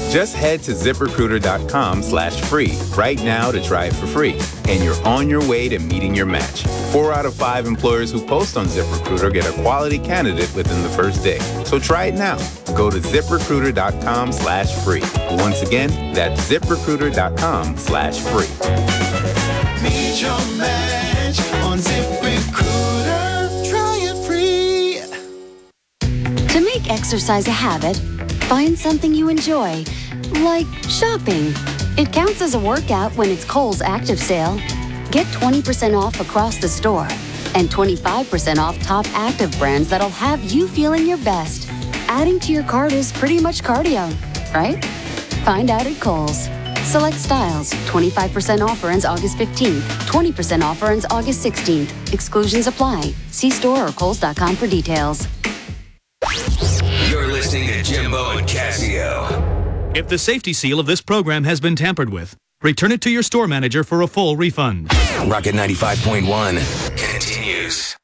Just head to ZipRecruiter.com/free right now to try it for free. And you're on your way to meeting your match. 4 out of 5 employers who post on ZipRecruiter get a quality candidate within the first day. So try it now. Go to ZipRecruiter.com/free. Once again, that's ZipRecruiter.com/free. Meet your match on ZipRecruiter. Try it free. To make exercise a habit, find something you enjoy, like shopping. It counts as a workout when it's Kohl's Active Sale. Get 20% off across the store and 25% off top active brands that'll have you feeling your best. Adding to your cart is pretty much cardio, right? Find out at Kohl's. Select styles. 25% offer ends August 15th. 20% offer ends August 16th. Exclusions apply. See store or Kohls.com for details. You're listening to Jimbo and Casio. If the safety seal of this program has been tampered with, return it to your store manager for a full refund. Rocket 95.1 continues.